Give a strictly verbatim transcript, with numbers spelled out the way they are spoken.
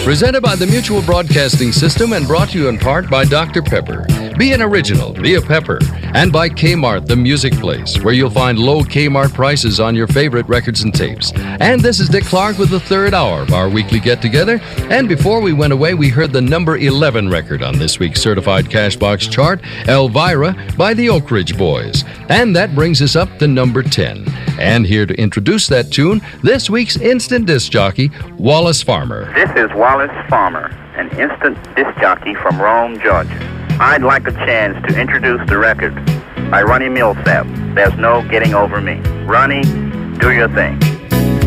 Presented by the Mutual Broadcasting System and brought to you in part by Doctor Pepper. Be an original, be a pepper. And by Kmart, the music place, where you'll find low Kmart prices on your favorite records and tapes. And this is Dick Clark with the third hour of our weekly get-together. And before we went away, we heard the number eleven record on this week's Certified Cashbox chart, Elvira by the Oak Ridge Boys. And that brings us up to number ten. And here to introduce that tune, this week's instant disc jockey, Wallace Farmer. This is Wallace Farmer, an instant disc jockey from Rome, Georgia. I'd like a chance to introduce the record by Ronnie Milsap. There's no getting over me. Ronnie, do your thing.